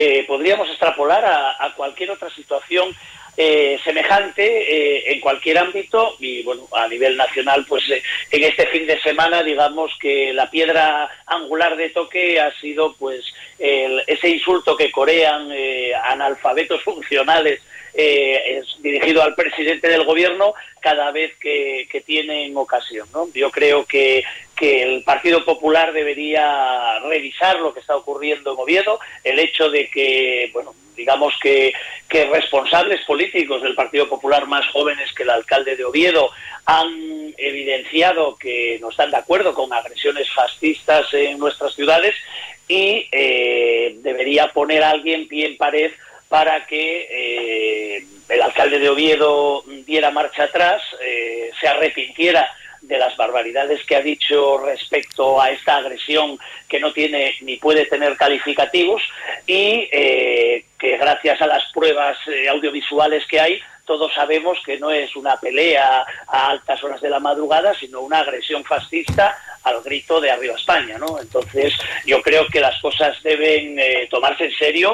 podríamos extrapolar a cualquier otra situación semejante en cualquier ámbito. Y bueno, a nivel nacional, pues en este fin de semana, digamos que la piedra angular de toque ha sido pues ese insulto que corean analfabetos funcionales dirigido al presidente del gobierno cada vez que tienen ocasión, ¿no? Yo creo que el Partido Popular debería revisar lo que está ocurriendo en Oviedo, el hecho de que, bueno, digamos que responsables políticos del Partido Popular más jóvenes que el alcalde de Oviedo han evidenciado que no están de acuerdo con agresiones fascistas en nuestras ciudades y debería poner a alguien pie en pared para que el alcalde de Oviedo diera marcha atrás, se arrepintiera de las barbaridades que ha dicho respecto a esta agresión que no tiene ni puede tener calificativos y que gracias a las pruebas audiovisuales que hay, todos sabemos que no es una pelea a altas horas de la madrugada, sino una agresión fascista al grito de arriba España, ¿no? Entonces, yo creo que las cosas deben tomarse en serio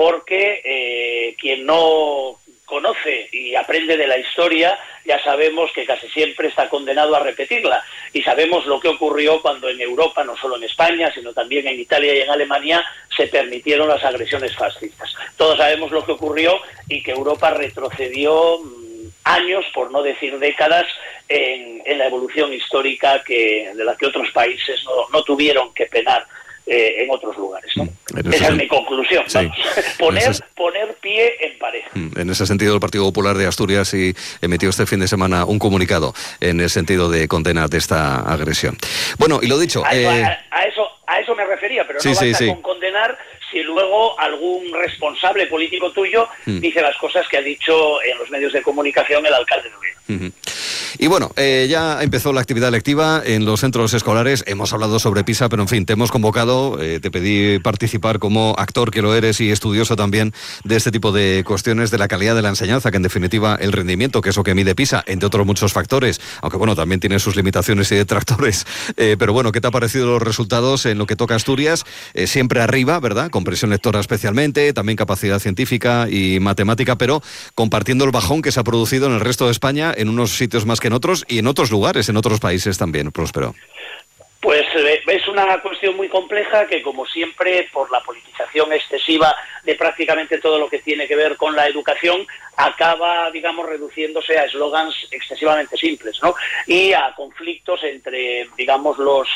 porque quien no conoce y aprende de la historia, ya sabemos que casi siempre está condenado a repetirla. Y sabemos lo que ocurrió cuando en Europa, no solo en España, sino también en Italia y en Alemania, se permitieron las agresiones fascistas. Todos sabemos lo que ocurrió y que Europa retrocedió años, por no decir décadas, en la evolución histórica de la que otros países no tuvieron que penar en otros lugares, ¿no? Esa es mi conclusión. Sí. Poner pie en pared. En ese sentido, el Partido Popular de Asturias emitió este fin de semana un comunicado en el sentido de condena de esta agresión. Bueno, y lo dicho... A eso me refería, pero no basta con condenar si luego algún responsable político tuyo dice las cosas que ha dicho en los medios de comunicación el alcalde de Oviedo. Y bueno, ya empezó la actividad lectiva en los centros escolares. Hemos hablado sobre PISA, pero en fin, te hemos convocado, te pedí participar como actor que lo eres y estudioso también de este tipo de cuestiones de la calidad de la enseñanza, que en definitiva el rendimiento, que es lo que mide PISA, entre otros muchos factores, aunque bueno, también tiene sus limitaciones y detractores. Pero bueno, ¿qué te ha parecido los resultados en lo que toca a Asturias? Siempre arriba, ¿verdad? Comprensión lectora especialmente, también capacidad científica y matemática, pero compartiendo el bajón que se ha producido en el resto de España, en unos sitios más que en otros y en otros lugares, en otros países también, Próspero. Pues es una cuestión muy compleja que, como siempre, por la politización excesiva de prácticamente todo lo que tiene que ver con la educación, acaba, digamos, reduciéndose a eslogans excesivamente simples, ¿no? Y a conflictos entre, digamos, los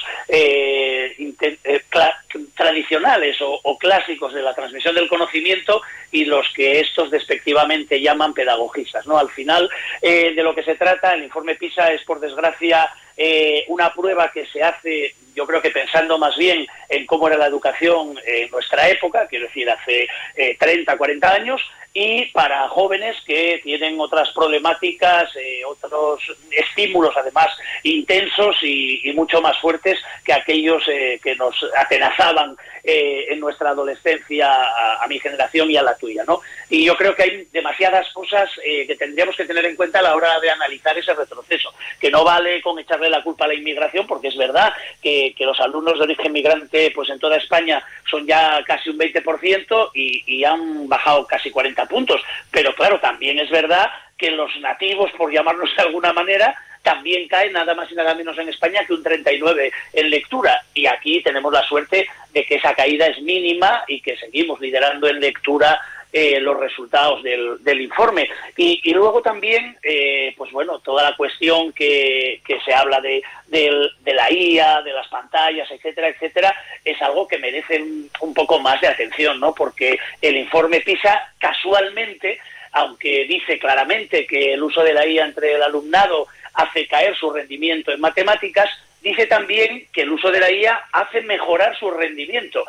tradicionales o clásicos de la transmisión del conocimiento y los que estos despectivamente llaman pedagogistas, ¿no? Al final, de lo que se trata, el informe PISA es, por desgracia, una prueba que se hace, yo creo que pensando más bien en cómo era la educación en nuestra época, quiero decir, hace 30, 40 años, y para jóvenes que tienen otras problemáticas, otros estímulos además intensos y mucho más fuertes que aquellos que nos atenazaban en nuestra adolescencia a mi generación y a la tuya, ¿no? Y yo creo que hay demasiadas cosas que tendríamos que tener en cuenta a la hora de analizar ese retroceso, que no vale con echarle la culpa a la inmigración, porque es verdad que los alumnos de origen migrante pues en toda España son ya casi un 20% y han bajado casi 40 puntos, pero claro, también es verdad que los nativos, por llamarlos de alguna manera, también caen nada más y nada menos en España que un 39 en lectura, y aquí tenemos la suerte de que esa caída es mínima y que seguimos liderando en lectura los resultados del informe. Y luego también, pues bueno, toda la cuestión que se habla de la IA, de las pantallas, etcétera, etcétera, es algo que merece un poco más de atención, ¿no? Porque el informe PISA, casualmente, aunque dice claramente que el uso de la IA entre el alumnado hace caer su rendimiento en matemáticas, dice también que el uso de la IA hace mejorar su rendimiento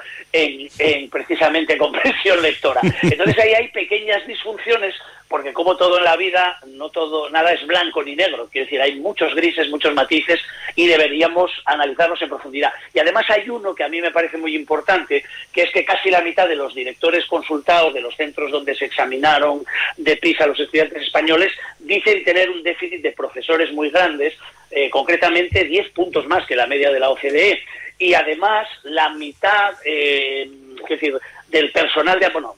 en precisamente comprensión lectora. Entonces ahí hay pequeñas disfunciones, porque como todo en la vida, nada es blanco ni negro. Quiero decir, hay muchos grises, muchos matices, y deberíamos analizarlos en profundidad. Y además hay uno que a mí me parece muy importante, que es que casi la mitad de los directores consultados de los centros donde se examinaron de PISA a los estudiantes españoles dicen tener un déficit de profesores muy grandes, concretamente 10 puntos más que la media de la OCDE. Y además la mitad, es decir, del personal de, bueno,